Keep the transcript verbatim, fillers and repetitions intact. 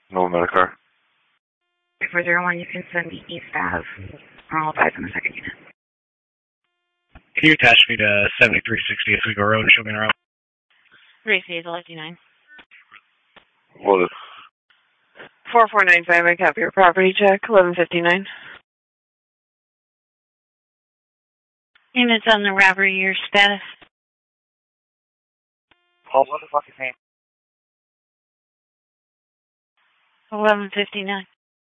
No Medicare. four zero one, you can send me East Ave. I'll advise in a second unit. Can you attach me to seventy-three sixty Oswego Road and show me around? Race is eleven nine. What is? four four nine five, I copy your property check, eleven fifty-nine. Units on the robbery, your status? Oh, what the fuck is name? eleven fifty-nine.